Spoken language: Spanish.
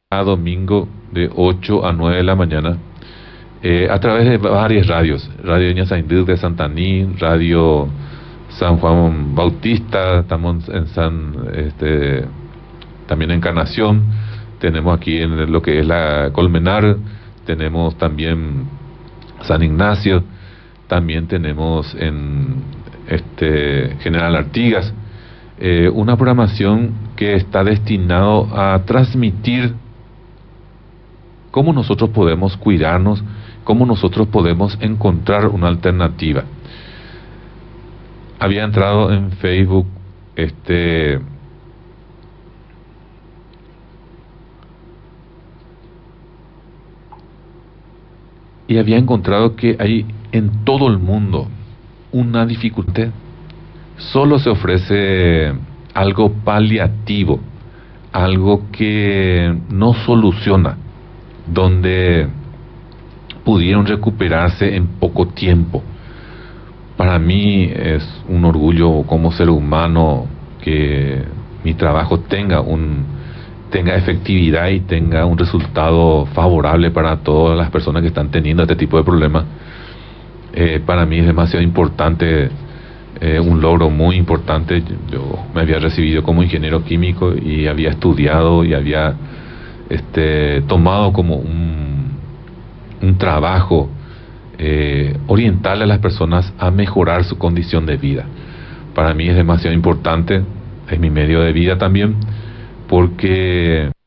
a domingo de 8 a 9 de la mañana, a través de varias radios: Radio Ñasaindú de Santaní, Radio San Juan Bautista, estamos en también Encarnación, tenemos aquí en lo que es la Colmenar, tenemos también San Ignacio, también tenemos en General Artigas, una programación que está destinado a transmitir cómo nosotros podemos cuidarnos, cómo nosotros podemos encontrar una alternativa. Había entrado en Facebook y había encontrado que hay en todo el mundo una dificultad. Solo se ofrece algo paliativo, algo que no soluciona, donde pudieron recuperarse en poco tiempo. Para mí es un orgullo como ser humano que mi trabajo tenga efectividad y tenga un resultado favorable para todas las personas que están teniendo este tipo de problemas. Para mí es demasiado importante, un logro muy importante. Yo me había recibido como ingeniero químico y había estudiado y había tomado como un trabajo, orientarle a las personas a mejorar su condición de vida. Para mí es demasiado importante, es mi medio de vida también, porque